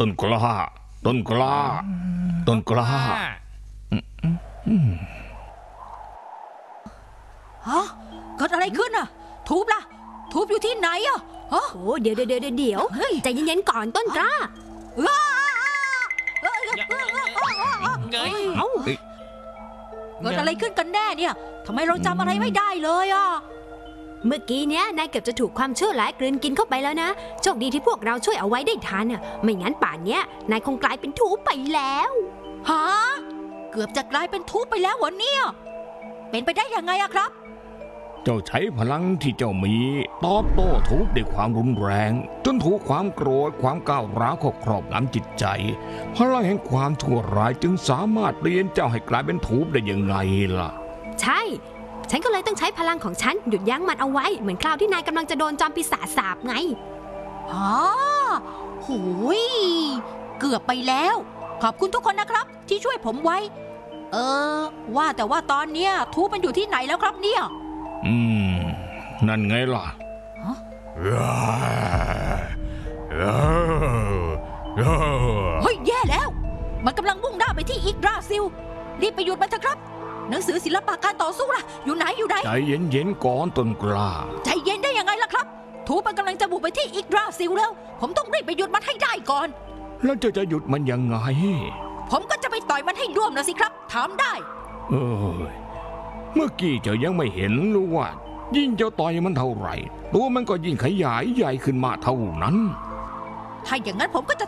ต้นกล้าต้นกล้าต้นกล้าฮะเกิดอะไรขึ้นอ่ะทูบล่ะทูบอยู่ที่ไหนอ่ะโอ้เดี๋ยวใจเย็นๆก่อนต้นกล้าเกิดอะไรขึ้นกันแน่เนี่ยทำไมเราจำอะไรไม่ได้เลยอ่ะเมื่อกี้เนี้ยนายเกือบจะถูกความชั่วร้ายกลืนกินเข้าไปแล้วนะโชคดีที่พวกเราช่วยเอาไว้ได้ทันอ่ะไม่งั้นป่านเนี้ยนายคงกลายเป็นทูบไปแล้วฮะเกือบจะกลายเป็นทูบไปแล้ววะเนี่ยเป็นไปได้ยังไงอะครับเจ้าใช้พลังที่เจ้ามีตอบโต้ทุบด้วยความรุนแรงจนถูกความโกรธความก้าวร้าวครอบงำจิตใจพลังแห่งความชั่วร้ายจึงสามารถเปลี่ยนเจ้าให้กลายเป็นทูบได้ยังไงล่ะใช่ฉันก็เลยต้องใช้พลังของฉันหยุดยั้งมันเอาไว้เหมือนคราวที่นายกำลังจะโดนจอมปีศาจสาปไงฮะโหยเกือบไปแล้วขอบคุณทุกคนนะครับที่ช่วยผมไว้ว่าแต่ว่าตอนเนี้ยทูบมันอยู่ที่ไหนแล้วครับเนี่ยนั่นไงล่ะเฮ้ยแย่แล้วมันกำลังมุ่งหน้าไปที่อิกราซิลรีบไปหยุดมันเถอะครับหนังสือศิลปะการต่อสู้ล่ะอยู่ไหนใจเย็นๆก่อนต้นกล้าใจเย็นได้ยังไงล่ะครับทูบมันกำลังจะบุกไปที่อิกราซิลแล้วผมต้องรีบไปหยุดมันให้ได้ก่อนแล้วจะหยุดมันยังไงผมก็จะไปต่อยมันให้น่วมนะสิครับถามได้เมื่อกี้เจ้ายังไม่เห็นหรือว่ายิ่งเจ้าต่อยมันเท่าไหร่ตัวมันก็ยิ่งขยายใหญ่ขึ้นมาเท่านั้นถ้าอย่างนั้นผมก็จะ